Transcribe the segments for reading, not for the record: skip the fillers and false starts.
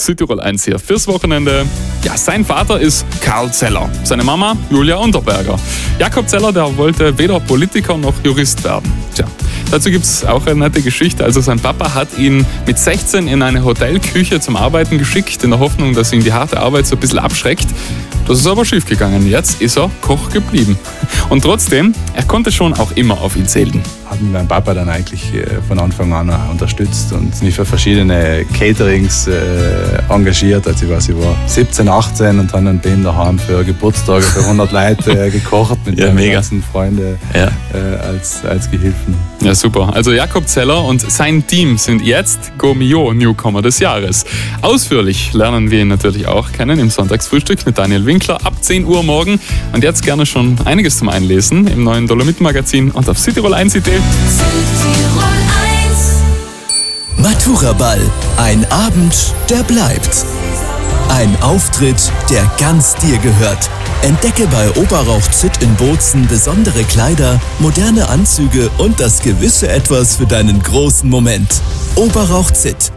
Südtirol 1 hier fürs Wochenende. Ja, sein Vater ist Karl Zeller, seine Mama Julia Unterberger. Jakob Zeller, der wollte weder Politiker noch Jurist werden. Tja, dazu gibt es auch eine nette Geschichte. Also sein Papa hat ihn mit 16 in eine Hotelküche zum Arbeiten geschickt, in der Hoffnung, dass ihn die harte Arbeit so ein bisschen abschreckt. Das ist aber schief gegangen. Jetzt ist er Koch geblieben. Und trotzdem, er konnte schon auch immer auf ihn zählen. Hat mich mein Papa dann eigentlich von Anfang an unterstützt und mich für verschiedene Caterings engagiert. Also ich war 17, 18 und habe dann bei ihm daheim für Geburtstage für 100 Leute gekocht mit meinen ganzen Freunden als Gehilfen. Ja, super. Also Jakob Zeller und sein Team sind jetzt Gourmillot Newcomer des Jahres. Ausführlich lernen wir ihn natürlich auch kennen im Sonntagsfrühstück mit Daniel Winkler ab 10 Uhr morgen. Und jetzt gerne schon einiges zum Einlesen im neuen Dolomiten-Magazin und auf Südtirol 1.de. Matura-Ball. Ein Abend, der bleibt. Ein Auftritt, der ganz dir gehört. Entdecke bei Oberrauch-Zitt in Bozen besondere Kleider, moderne Anzüge und das gewisse Etwas für deinen großen Moment. Oberrauch-Zitt.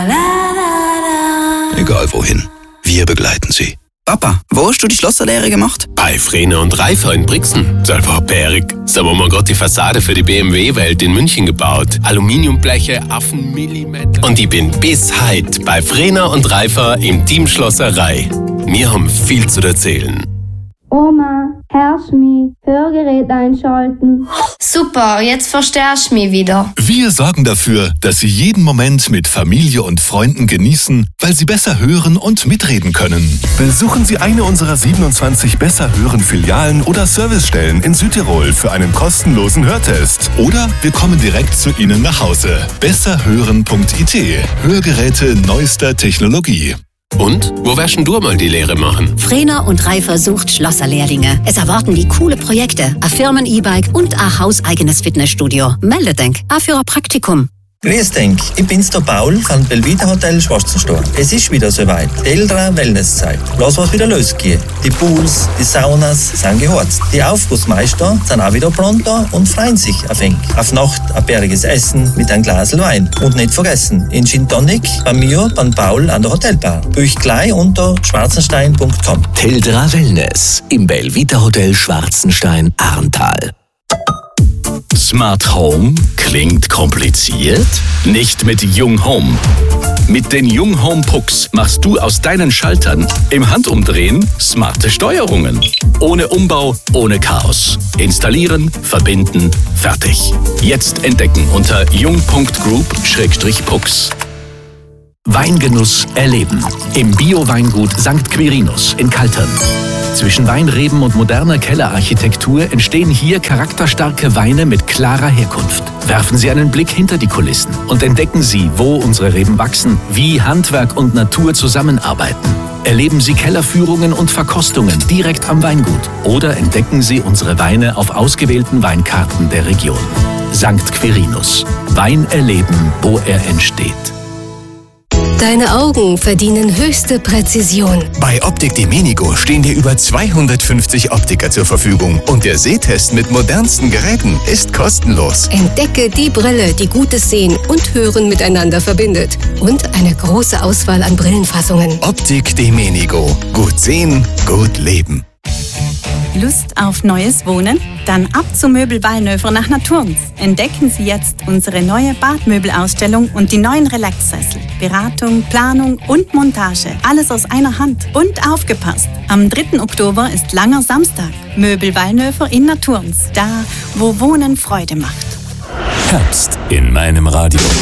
Egal wohin, wir begleiten Sie. Papa, wo hast du die Schlosserlehre gemacht? Bei Frehner und Reifer in Brixen. Das war bärig. Da haben wir gerade die Fassade für die BMW-Welt in München gebaut. Aluminiumbleche, Affenmillimeter. Und ich bin bis heute bei Frehner und Reifer im Team Schlosserei. Wir haben viel zu erzählen. Oma, hörst mich? Hörgerät einschalten. Super, jetzt verstehst du mich wieder. Wir sorgen dafür, dass Sie jeden Moment mit Familie und Freunden genießen, weil Sie besser hören und mitreden können. Besuchen Sie eine unserer 27 Besser-Hören-Filialen oder Servicestellen in Südtirol für einen kostenlosen Hörtest. Oder wir kommen direkt zu Ihnen nach Hause. Besserhören.it. Hörgeräte neuester Technologie. Und? Wo wirst denn du mal die Lehre machen? Frehner und Reifer sucht Schlosserlehrlinge. Es erwarten die coole Projekte, ein Firmen-E-Bike und ein hauseigenes Fitnessstudio. Melde denk, auch für ein Praktikum. Grüß dich, ich bin's der Paul von Belvita Hotel Schwarzenstein. Es ist wieder soweit. Teldra Wellnesszeit. Lass was wieder losgehen. Die Pools, die Saunas sind geheizt. Die Aufgussmeister sind auch wieder pronto und freuen sich auf eng. Auf Nacht ein bäriges Essen mit einem Glas Wein. Und nicht vergessen, in Gin Tonic bei mir, beim Paul an der Hotelbar. Buch gleich unter schwarzenstein.com. Teldra Wellness im Belvita Hotel Schwarzenstein, Arntal. Smart Home klingt kompliziert? Nicht mit Jung Home. Mit den Jung Home Pucks machst du aus deinen Schaltern im Handumdrehen smarte Steuerungen. Ohne Umbau, ohne Chaos. Installieren, verbinden, fertig. Jetzt entdecken unter jung.group/pucks. Weingenuss erleben. Im Bio-Weingut St. Quirinus in Kaltern. Zwischen Weinreben und moderner Kellerarchitektur entstehen hier charakterstarke Weine mit klarer Herkunft. Werfen Sie einen Blick hinter die Kulissen und entdecken Sie, wo unsere Reben wachsen, wie Handwerk und Natur zusammenarbeiten. Erleben Sie Kellerführungen und Verkostungen direkt am Weingut oder entdecken Sie unsere Weine auf ausgewählten Weinkarten der Region. St. Quirinus. Wein erleben, wo er entsteht. Deine Augen verdienen höchste Präzision. Bei Optik Domenico stehen dir über 250 Optiker zur Verfügung und der Sehtest mit modernsten Geräten ist kostenlos. Entdecke die Brille, die gutes Sehen und Hören miteinander verbindet. Und eine große Auswahl an Brillenfassungen. Optik Domenico. Gut sehen, gut leben. Lust auf neues Wohnen? Dann ab zum Möbel Wallnöfer nach Naturns. Entdecken Sie jetzt unsere neue Badmöbelausstellung und die neuen Relaxsessel. Beratung, Planung und Montage. Alles aus einer Hand. Und aufgepasst! Am 3. Oktober ist langer Samstag. Möbel Wallnöfer in Naturns. Da, wo Wohnen Freude macht. Herbst in meinem Radio.